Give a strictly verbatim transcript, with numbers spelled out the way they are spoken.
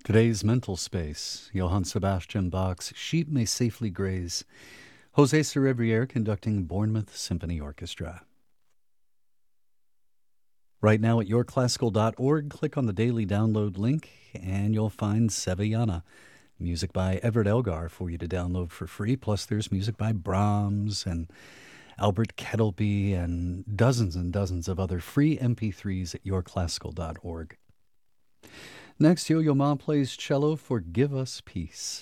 Today's mental space, Johann Sebastian Bach's Sheep May Safely Graze, Jose Cerebriere conducting Bournemouth Symphony Orchestra. Right now at your classical dot org, click on the daily download link and you'll find Sevillana, music by Everett Elgar for you to download for free. Plus there's music by Brahms and Albert Kettleby and dozens and dozens of other free M P threes at your classical dot org. Next, Yo-Yo Ma plays cello for Give Us Peace.